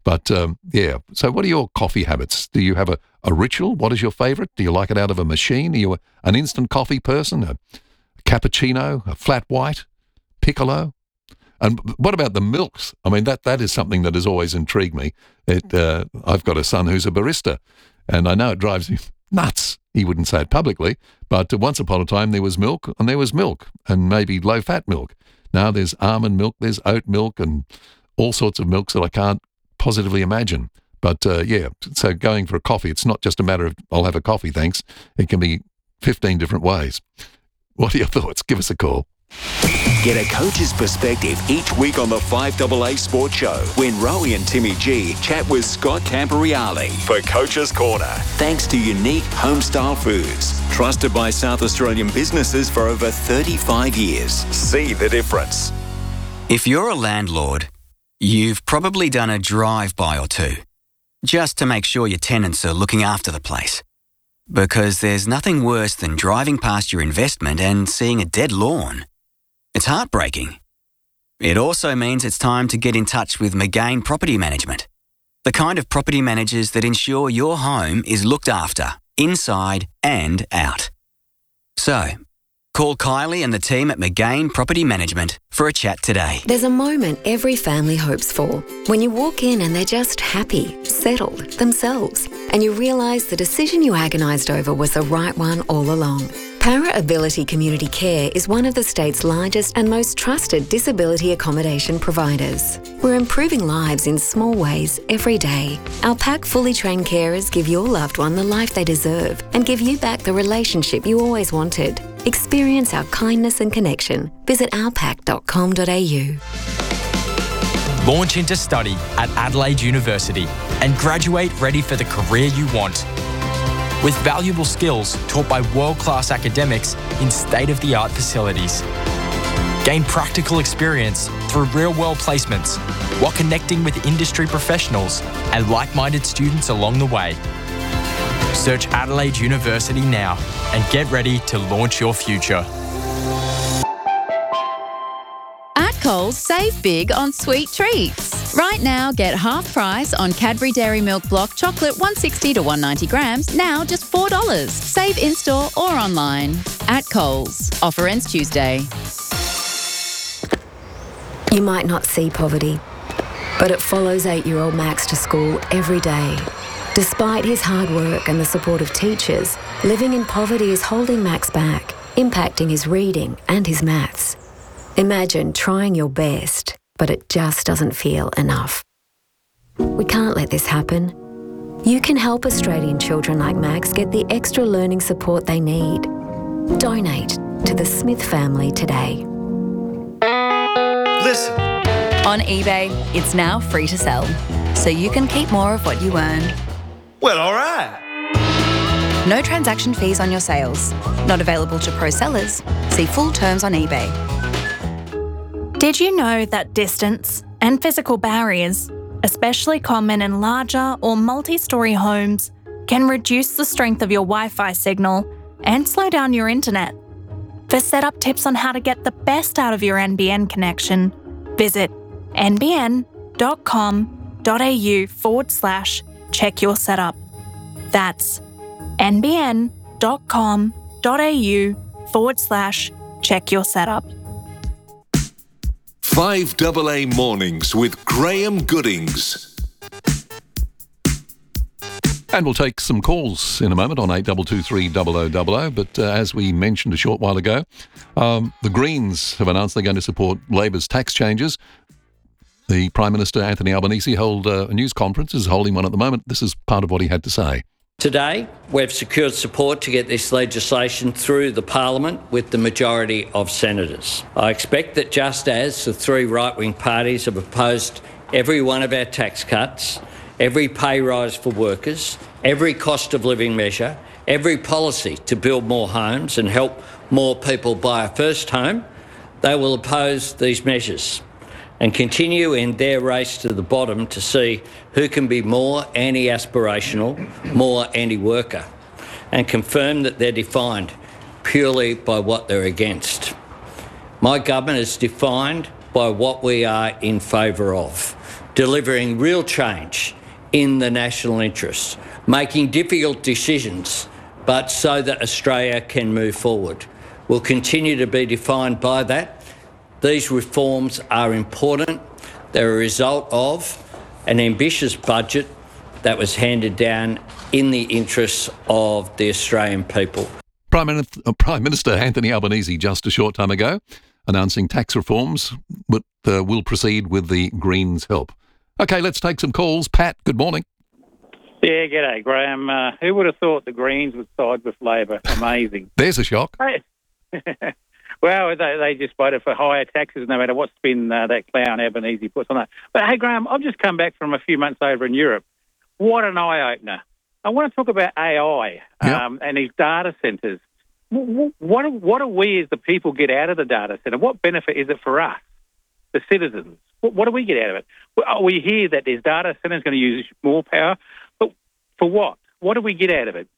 Speaker 2: But, um, yeah, so what are your coffee habits? Do you have a, a ritual? What is your favourite? Do you like it out of a machine? Are you a, an instant coffee person, a cappuccino, a flat white, piccolo? And what about the milks? I mean, that, that is something that has always intrigued me. It, uh, I've got a son who's a barista, and I know it drives him nuts. He wouldn't say it publicly, but once upon a time there was milk, and there was milk, and maybe low-fat milk. Now there's almond milk, there's oat milk, and all sorts of milks that I can't positively imagine. But, uh, yeah, so going for a coffee, it's not just a matter of, I'll have a coffee, thanks. It can be fifteen different ways. What are your thoughts? Give us a call.
Speaker 5: Get a coach's perspective each week on the five A A Sports Show when Rowie and Timmy G chat with Scott Camporeale for Coach's Corner. Thanks to Unique Homestyle Foods, trusted by South Australian businesses for over thirty-five years. See the difference.
Speaker 7: If you're a landlord, you've probably done a drive-by or two, just to make sure your tenants are looking after the place. Because there's nothing worse than driving past your investment and seeing a dead lawn. It's heartbreaking. It also means it's time to get in touch with McGain Property Management, the kind of property managers that ensure your home is looked after, inside and out. So, call Kylie and the team at McGain Property Management for a chat today.
Speaker 17: There's a moment every family hopes for, when you walk in and they're just happy, settled, themselves, and you realise the decision you agonised over was the right one all along. Para Ability Community Care is one of the state's largest and most trusted disability accommodation providers. We're improving lives in small ways every day. Our PAC fully trained carers give your loved one the life they deserve and give you back the relationship you always wanted. Experience our kindness and connection. Visit our pac dot com dot a u.
Speaker 8: Launch into study at Adelaide University and graduate ready for the career you want. With valuable skills taught by world-class academics in state-of-the-art facilities. Gain practical experience through real-world placements while connecting with industry professionals and like-minded students along the way. Search Adelaide University now and get ready to launch your future.
Speaker 9: At Coles, save big on sweet treats. Right now, get half price on Cadbury Dairy Milk Block Chocolate one sixty to one ninety grams, now just four dollars. Save in-store or online. At Coles. Offer ends Tuesday.
Speaker 17: You might not see poverty, but it follows eight-year-old Max to school every day. Despite his hard work and the support of teachers, living in poverty is holding Max back, impacting his reading and his maths. Imagine trying your best, but it just doesn't feel enough. We can't let this happen. You can help Australian children like Max get the extra learning support they need. Donate to the Smith family today.
Speaker 25: Listen. On eBay, it's now free to sell, so you can keep more of what you earn. Well, all right. No transaction fees on your sales. Not available to pro sellers. See full terms on eBay.
Speaker 26: Did you know that distance and physical barriers, especially common in larger or multi-storey homes, can reduce the strength of your Wi-Fi signal and slow down your internet? For setup tips on how to get the best out of your N B N connection, visit nbn.com.au forward slash check your setup. That's nbn.com.au forward slash check your setup.
Speaker 10: five A A Mornings with Graham Goodings.
Speaker 2: And we'll take some calls in a moment on eight two two three double oh double oh. But uh, as we mentioned a short while ago, um, the Greens have announced they're going to support Labor's tax changes. The Prime Minister, Anthony Albanese, held uh, a news conference, is holding one at the moment. This is part of what he had to say.
Speaker 27: Today, we've secured support to get this legislation through the Parliament with the majority of senators. I expect that just as the three right-wing parties have opposed every one of our tax cuts, every pay rise for workers, every cost of living measure, every policy to build more homes and help more people buy a first home, they will oppose these measures and continue in their race to the bottom to see who can be more anti-aspirational, more anti-worker, and confirm that they're defined purely by what they're against. My government is defined by what we are in favour of. delivering real change in the national interest, making difficult decisions, but so that Australia can move forward. Will continue to be defined by that. These reforms are important. They're a result of an ambitious budget that was handed down in the interests of the Australian people.
Speaker 2: Prime Minister, uh, Prime Minister Anthony Albanese just a short time ago announcing tax reforms but uh, will proceed with the Greens' help. OK, let's take some calls. Pat, good morning.
Speaker 12: Yeah, g'day, Graham. Uh, who would have thought the Greens would side with Labor? Amazing.
Speaker 2: There's a shock.
Speaker 12: Hey. Well, they, they just voted for higher taxes no matter what spin uh, that clown Albanese puts on that. But, hey, Graham, I've just come back from a few months over in Europe. What an eye-opener. I want to talk about A I um, yep. and these data centres. What, what, what do we as the people get out of the data centre? What benefit is it for us, the citizens? What, what do we get out of it? Well, we hear that this data centre is going to use more power, but for what? What do we get out of it?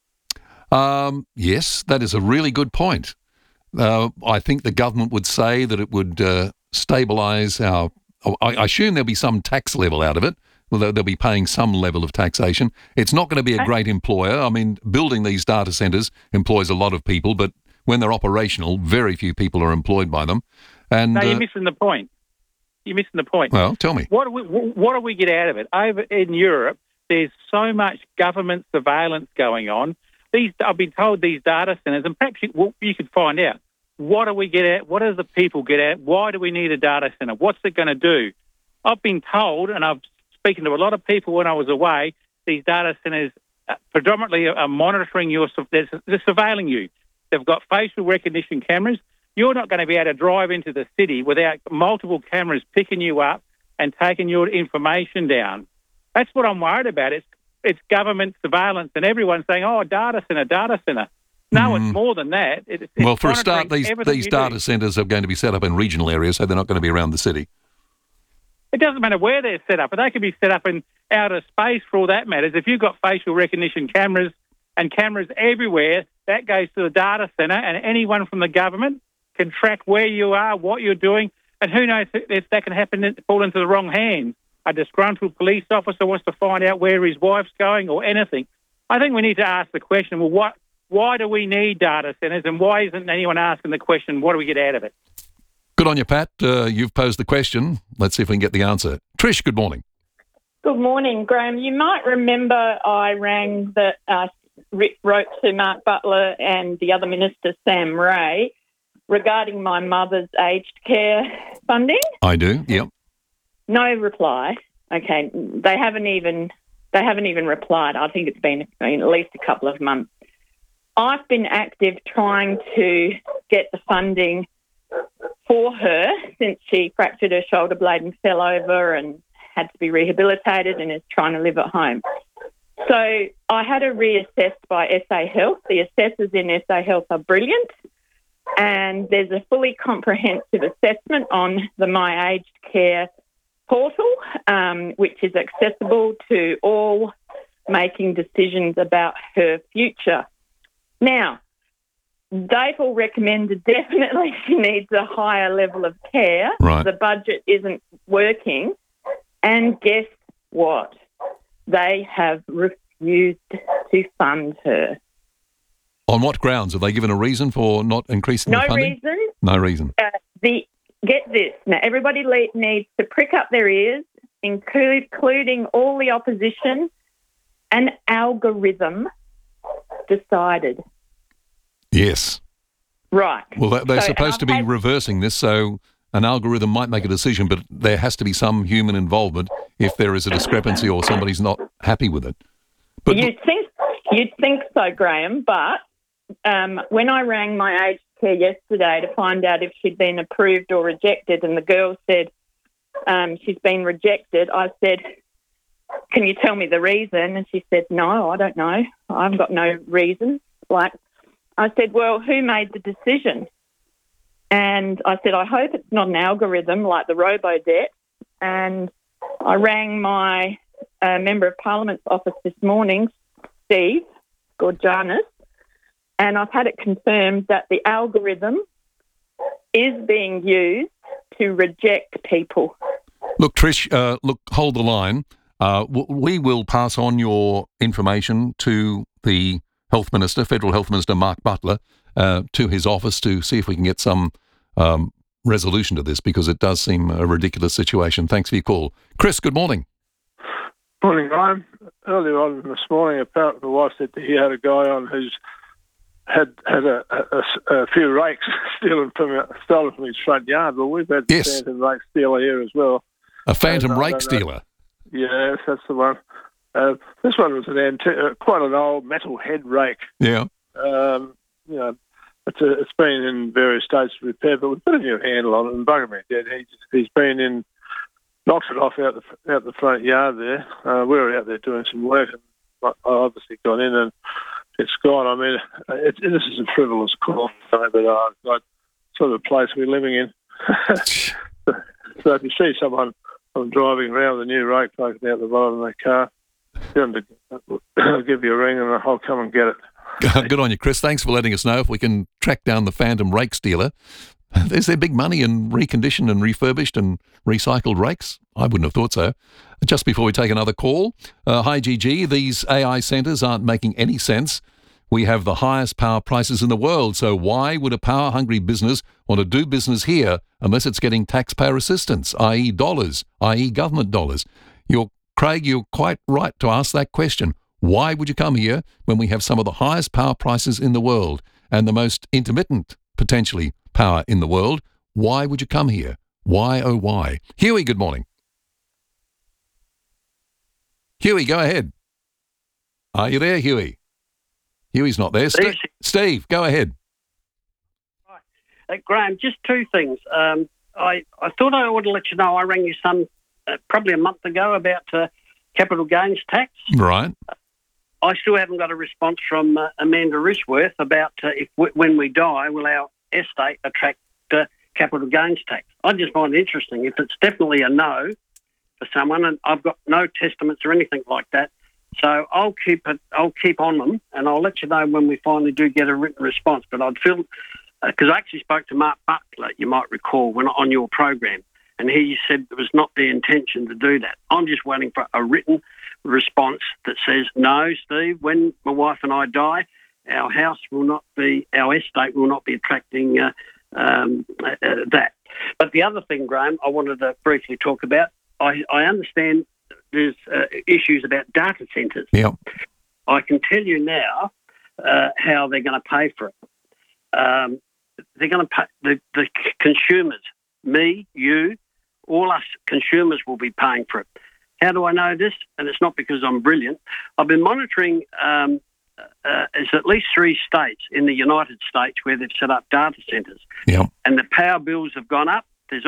Speaker 2: Um, yes, that is a really good point. Uh, I think the government would say that it would uh, stabilise our... I, I assume there'll be some tax level out of it. Well, they'll, they'll be paying some level of taxation. It's not going to be a great employer. I mean, building these data centres employs a lot of people, but when they're operational, very few people are employed by them. And
Speaker 12: no, you're
Speaker 2: uh,
Speaker 12: missing the point. You're missing the point.
Speaker 2: Well, tell me.
Speaker 12: What do we, what do we get out of it? Over in Europe, there's so much government surveillance going on. These, I've been told these data centres, and perhaps you, well, you could find out, what do we get at? What do the people get at? Why do we need a data centre? What's it going to do? I've been told, and I've spoken to a lot of people when I was away, these data centres uh, predominantly are monitoring your, they're, they're surveilling you. They've got facial recognition cameras. You're not going to be able to drive into the city without multiple cameras picking you up and taking your information down. That's what I'm worried about. It's, it's government surveillance and everyone's saying, oh, data centre, data centre. No, mm. it's more than that. It, it's
Speaker 2: well, for a start, these, these data centres are going to be set up in regional areas, so they're not going to be around the city.
Speaker 12: It doesn't matter where they're set up, but they could be set up in outer space for all that matters. If you've got facial recognition cameras and cameras everywhere, that goes to the data centre, and anyone from the government can track where you are, what you're doing, and who knows if that can happen, fall into the wrong hands. A disgruntled police officer wants to find out where his wife's going or anything. I think we need to ask the question, well, what? Why do we need data centres, and why isn't anyone asking the question, what do we get out of it?
Speaker 2: Good on you, Pat. Uh, you've posed the question. Let's see if we can get the answer. Trish, good morning.
Speaker 13: Good morning, Graham. You might remember I rang that uh, wrote to Mark Butler and the other minister, Sam Ray, regarding my mother's aged care funding.
Speaker 2: I do, yep.
Speaker 13: No reply. Okay, they haven't even they haven't even replied. I think it's been, been at least a couple of months. I've been active trying to get the funding for her since she fractured her shoulder blade and fell over and had to be rehabilitated and is trying to live at home. So I had her reassessed by S A Health. The assessors in S A Health are brilliant, and there's a fully comprehensive assessment on the My Aged Care portal, um, which is accessible to all making decisions about her future. Now, they've all recommended definitely she needs a higher level of care.
Speaker 2: Right.
Speaker 13: The budget isn't working. And guess what? They have refused to fund her.
Speaker 2: On what grounds? Have they given a reason for not increasing
Speaker 13: no
Speaker 2: the funding?
Speaker 13: Reason.
Speaker 2: No reason.
Speaker 13: Uh, the Get this. Now, everybody le- needs to prick up their ears, include, including all the opposition. An algorithm decided.
Speaker 2: Yes.
Speaker 13: Right.
Speaker 2: Well, they're
Speaker 13: so,
Speaker 2: supposed to be had... reversing this, so an algorithm might make a decision, but there has to be some human involvement if there is a discrepancy or somebody's not happy with it. But
Speaker 13: You'd think, you'd think so, Graham, but um, when I rang my aged care yesterday to find out if she'd been approved or rejected, and the girl said um, she's been rejected, I said, can you tell me the reason? And she said, no, I don't know. I've got no reason. Like, I said, well, who made the decision? And I said, I hope it's not an algorithm like the robo-debt. And I rang my uh, Member of Parliament's office this morning, Steve Gorgianis, and I've had it confirmed that the algorithm is being used to reject people.
Speaker 2: Look, Trish, uh, look, hold the line. Uh, w- we will pass on your information to the Health Minister, Federal Health Minister Mark Butler, uh, to his office to see if we can get some um, resolution to this, because it does seem a ridiculous situation. Thanks for your call. Chris, good morning.
Speaker 14: Morning, Graham. Earlier on this morning, apparently my wife said that he had a guy on who's had had a, a, a few rakes stolen from stolen from his front yard. Well, we've had
Speaker 2: yes.
Speaker 14: the phantom rake stealer here as well.
Speaker 2: A phantom
Speaker 14: and,
Speaker 2: rake
Speaker 14: uh,
Speaker 2: stealer?
Speaker 14: Yes, that's the one. Uh, this one was an anti- uh, quite an old metal head rake.
Speaker 2: Yeah.
Speaker 14: Um, you know, it's, a, it's been in various states of repair, but we've put a new handle on it, and bugger me dead. He's, he's been in, knocked it off out the out the front yard there. Uh, we were out there doing some work, and I obviously got in, and it's gone. I mean, it, this is a frivolous call, but uh, like sort of the place we're living in. So if you see someone I'm driving around with a new rake poking out the bottom of their car, tell them to give you a ring and I'll come and get it.
Speaker 2: Good on you, Chris. Thanks for letting us know if we can track down the phantom rake stealer. Is there big money in reconditioned and refurbished and recycled rakes? I wouldn't have thought so. Just before we take another call, uh, hi G G, these A I centres aren't making any sense. We have the highest power prices in the world, so why would a power-hungry business want to do business here unless it's getting taxpayer assistance, that is dollars, that is government dollars? You're, Craig, you're quite right to ask that question. Why would you come here when we have some of the highest power prices in the world and the most intermittent, potentially, power in the world? Why would you come here? Why, oh why? Huey, good morning. Huey, go ahead. Are you there, Huey? Huey's not there. Steve, St- Steve go ahead.
Speaker 15: Uh, Graham, just two things. Um, I, I thought I ought to let you know I rang you some uh, probably a month ago about uh, capital gains tax.
Speaker 2: Right.
Speaker 15: Uh, I still haven't got a response from uh, Amanda Rishworth about uh, if w- when we die, will our estate attract uh, capital gains tax. I just find it interesting. If it's definitely a no for someone, and I've got no testaments or anything like that, so I'll keep it. I'll keep on them, and I'll let you know when we finally do get a written response. But I'd feel because uh, I actually spoke to Mark Butler, you might recall, when on your program, and he said it was not their intention to do that. I'm just waiting for a written response that says, no, Steve, when my wife and I die, our house will not be, our estate will not be attracting uh, um, uh, that. But the other thing, Graham, I wanted to briefly talk about, I, I understand there's uh, issues about data centres.
Speaker 2: Yeah.
Speaker 15: I can tell you now uh, how they're going to pay for it. Um, they're going to pay, the, the consumers, me, you, all us consumers will be paying for it. How do I know this? And it's not because I'm brilliant. I've been monitoring, um, uh, there's at least three states in the United States where they've set up data centres.
Speaker 2: Yeah.
Speaker 15: And the power bills have gone up. There's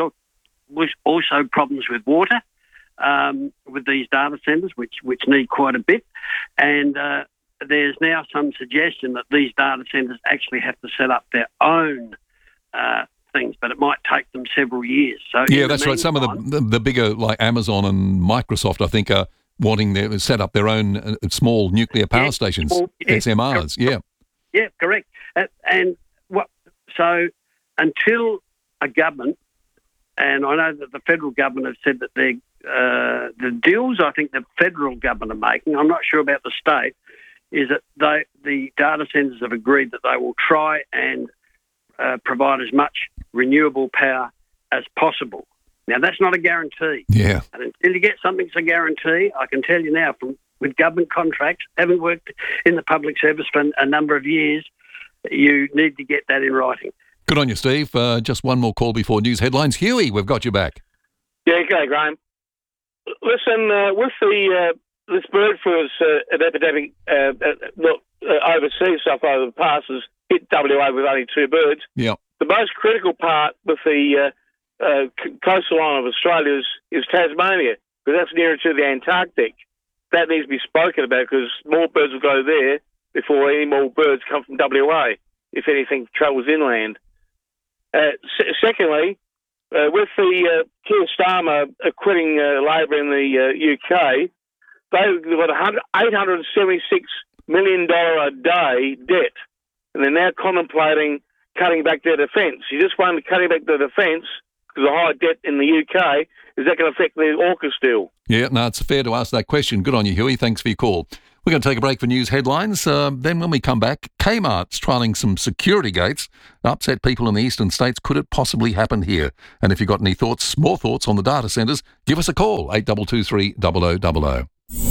Speaker 15: also problems with water. Um, with these data centres, which which need quite a bit. And uh, there's now some suggestion that these data centres actually have to set up their own uh, things, but it might take them several years. So
Speaker 2: yeah, that's right. Some of the, the the bigger, like Amazon and Microsoft, I think, are wanting to set up their own uh, small nuclear power yeah, stations, small, yeah, S M Rs. Yeah,
Speaker 15: yeah, correct. Uh, and what? So until a government, and I know that the federal government have said that they're Uh, the deals I think the federal government are making, I'm not sure about the state, is that they, the data centres have agreed that they will try and uh, provide as much renewable power as possible. Now, that's not a guarantee.
Speaker 2: Yeah.
Speaker 15: And until you get something that's a guarantee, I can tell you now, from with government contracts, having worked in the public service for a number of years, you need to get that in writing.
Speaker 2: Good on you, Steve. Uh, just one more call before news headlines. Huey, we've got you back.
Speaker 16: Yeah, okay, Graham. Listen, uh, with the uh, this bird flu uh, an epidemic uh, uh, uh, overseas so far the past has hit W A with only two birds.
Speaker 2: Yeah.
Speaker 16: The most critical part with the uh, uh, coastal line of Australia is, is Tasmania, because that's nearer to the Antarctic. That needs to be spoken about because more birds will go there before any more birds come from W A, if anything travels inland. Uh, s- secondly, Uh, with the uh, Keir Starmer uh, quitting uh, Labor in the uh, U K, they've got eight hundred seventy-six million dollars a day debt, and they're now contemplating cutting back their defence. You just want cutting back the defence because of high debt in the U K, is that going to affect the AUKUS deal?
Speaker 2: Yeah, no, it's fair to ask that question. Good on you, Huey. Thanks for your call. We're going to take a break for news headlines. Uh, then when we come back, Kmart's trialling some security gates to upset people in the eastern states. Could it possibly happen here? And if you've got any thoughts, more thoughts on the data centres, give us a call, eight two two three, zero zero zero zero.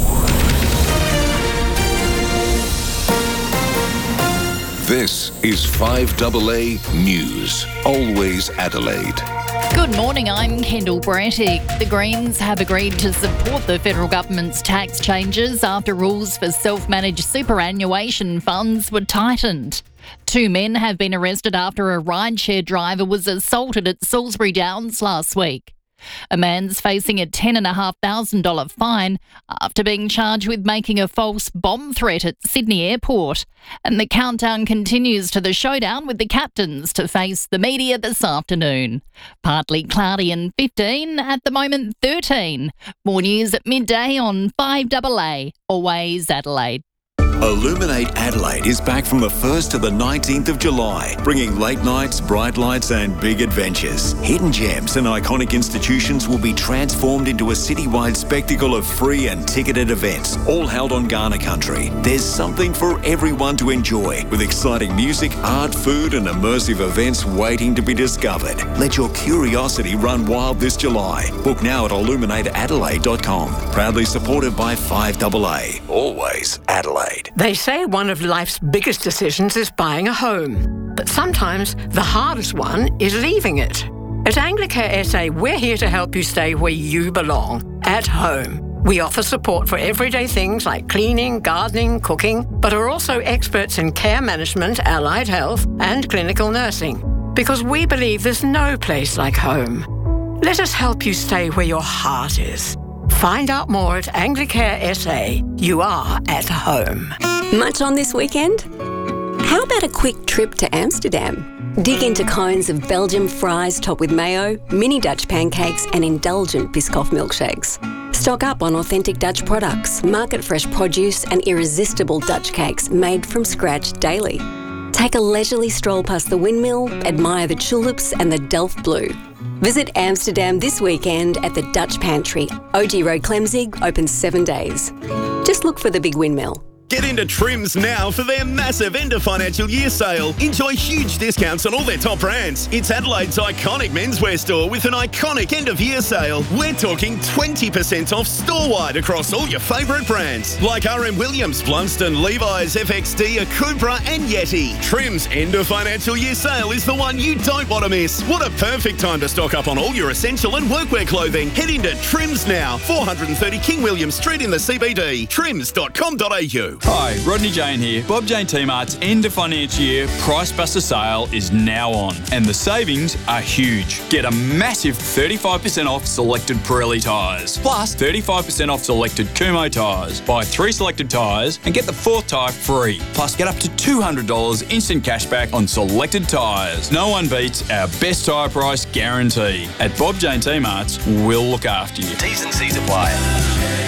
Speaker 10: This is five A A News, always Adelaide.
Speaker 9: Good morning, I'm Kendall Brattick. The Greens have agreed to support the federal government's tax changes after rules for self-managed superannuation funds were tightened. Two men have been arrested after a rideshare driver was assaulted at Salisbury Downs last week. A man's facing a ten thousand five hundred dollars fine after being charged with making a false bomb threat at Sydney Airport. And the countdown continues to the showdown with the captains to face the media this afternoon. Partly cloudy and fifteen, at the moment thirteen. More news at midday on five A A, always Adelaide.
Speaker 5: Illuminate Adelaide is back from the first to the nineteenth of July, bringing late nights, bright lights and big adventures. Hidden gems and iconic institutions will be transformed into a citywide spectacle of free and ticketed events, all held on Kaurna country. There's something for everyone to enjoy, with exciting music, art, food and immersive events waiting to be discovered. Let your curiosity run wild this July. Book now at illuminate adelaide dot com. Proudly supported by five A A, always Adelaide.
Speaker 18: They say one of life's biggest decisions is buying a home. But sometimes the hardest one is leaving it. At Anglicare S A, we're here to help you stay where you belong, at home. We offer support for everyday things like cleaning, gardening, cooking, but are also experts in care management, allied health, and clinical nursing. Because we believe there's no place like home. Let us help you stay where your heart is. Find out more at Anglicare S A. You are at home.
Speaker 19: Much on this weekend? How about a quick trip to Amsterdam? Dig into cones of Belgian fries topped with mayo, mini Dutch pancakes and indulgent Biscoff milkshakes. Stock up on authentic Dutch products, market-fresh produce and irresistible Dutch cakes made from scratch daily. Take a leisurely stroll past the windmill, admire the tulips and the Delft Blue. Visit Amsterdam this weekend at the Dutch Pantry. O G Road Clemzig, open seven days. Just look for the big windmill.
Speaker 20: Get into Trims now for their massive end of financial year sale. Enjoy huge discounts on all their top brands. It's Adelaide's iconic menswear store with an iconic end of year sale. We're talking twenty percent off store-wide across all your favourite brands like R M Williams, Blunston, Levi's, F X D, Akubra and Yeti. Trims end of financial year sale is the one you don't want to miss. What a perfect time to stock up on all your essential and workwear clothing. Head into Trims now, four thirty King William Street in the C B D. trims dot com dot a u.
Speaker 21: Hi, Rodney Jane here. Bob Jane T-Mart's end of financial year Price Buster sale is now on, and the savings are huge. Get a massive thirty-five percent off selected Pirelli tyres, plus thirty-five percent off selected Kumho tyres. Buy three selected tyres and get the fourth tyre free. Plus, get up to two hundred dollars instant cashback on selected tyres. No one beats our best tyre price guarantee. At Bob Jane T-Mart's, we'll look after you.
Speaker 5: T's and C's apply.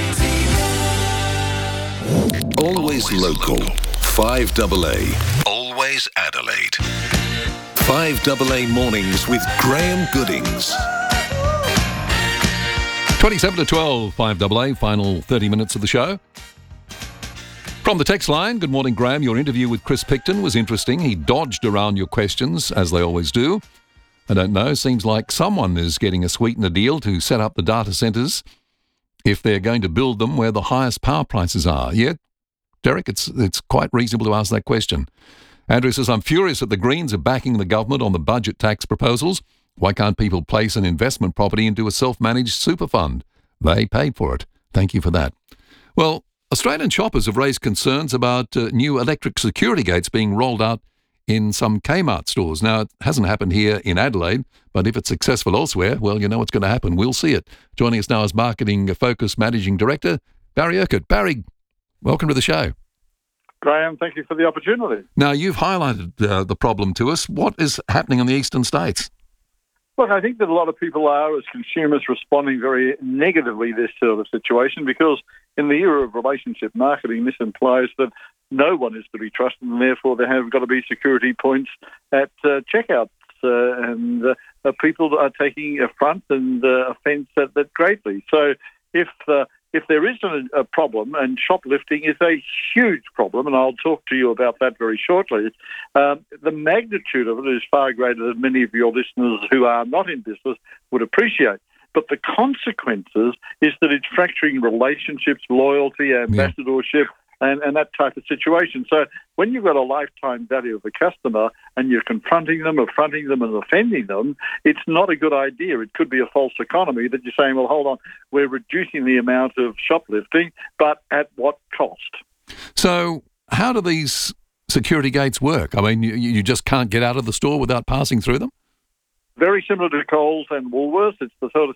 Speaker 10: Always local. five A A. Always Adelaide. five A A mornings with Graham Goodings.
Speaker 2: twenty-seven to twelve, five A A, final thirty minutes of the show. From the text line, good morning, Graham. Your interview with Chris Picton was interesting. He dodged around your questions, as they always do. I don't know, seems like someone is getting a sweetener deal to set up the data centres if they're going to build them where the highest power prices are. Yeah, Derek, it's it's quite reasonable to ask that question. Andrew says, I'm furious that the Greens are backing the government on the budget tax proposals. Why can't people place an investment property into a self-managed super fund? They paid for it. Thank you for that. Well, Australian shoppers have raised concerns about uh, new electric security gates being rolled out in some Kmart stores. Now, it hasn't happened here in Adelaide, but if it's successful elsewhere, well, you know what's going to happen. We'll see it. Joining us now is Marketing Focus Managing Director, Barry Urquhart. Barry, welcome to the show.
Speaker 14: Graham, thank you for the opportunity.
Speaker 2: Now, you've highlighted uh, the problem to us. What is happening in the eastern states?
Speaker 14: Look, I think that a lot of people are, as consumers, responding very negatively to this sort of situation because in the era of relationship marketing, this implies that no one is to be trusted and therefore there have got to be security points at uh, checkouts. Uh, and uh,
Speaker 1: uh, people that are taking affront and uh, offence at that greatly. So if uh, if there is a, a problem, and shoplifting is a huge problem, and I'll talk to you about that very shortly, um, the magnitude of it is far greater than many of your listeners who are not in business would appreciate. But the consequences is that it's fracturing relationships, loyalty, ambassadorship, yeah. and, and that type of situation. So when you've got a lifetime value of a customer and you're confronting them, affronting them and offending them, it's not a good idea. It could be a false economy that you're saying, well, hold on, we're reducing the amount of shoplifting, but at what cost?
Speaker 2: So how do these security gates work? I mean, you, you just can't get out of the store without passing through them?
Speaker 1: Very similar to Coles and Woolworths. It's the sort of